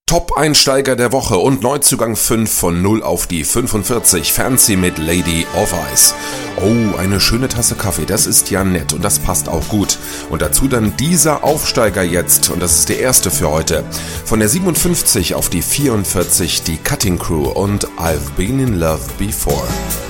Top-Einsteiger der Woche und Neuzugang 5 von 0 auf die 45, Fancy mit Lady of Ice. Oh, eine schöne Tasse Kaffee, das ist ja nett und das passt auch gut. Und dazu dann dieser Aufsteiger jetzt, und das ist der erste für heute. Von der 57 auf die 44 die Cutting Crew und I've Been in Love Before.